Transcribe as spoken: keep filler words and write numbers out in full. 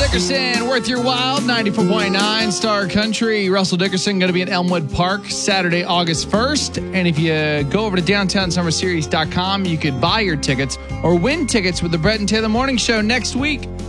Dickerson, Worth Your Wild, ninety-four point nine Star Country. Russell Dickerson going to be at Elmwood Park Saturday, August first. And if you go over to downtown summer series dot com, you could buy your tickets or win tickets with the Brett and Taylor Morning Show next week.